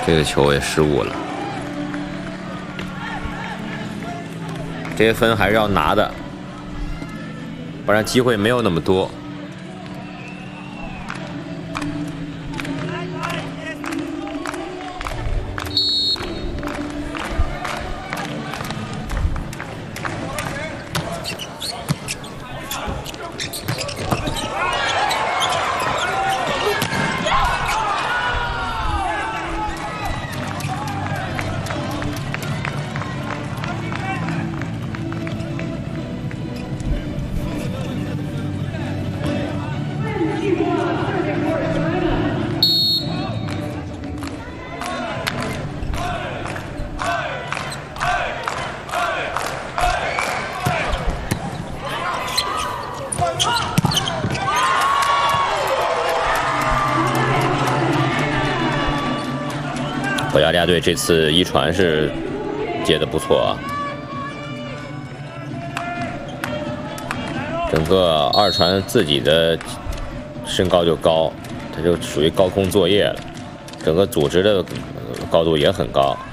这个球也失误了。这些分还是要拿的，不然机会没有那么多。保加利亚队这次一传是接的不错啊，整个二传自己的身高就高，他就属于高空作业了，整个组织的高度也很高。